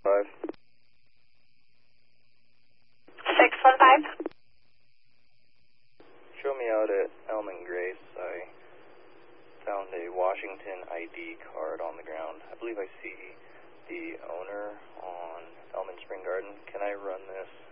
615. Show me out at Elm and Grace. I found a Washington ID card on the ground. I believe I see the owner on Elm and Spring Garden. Can I run this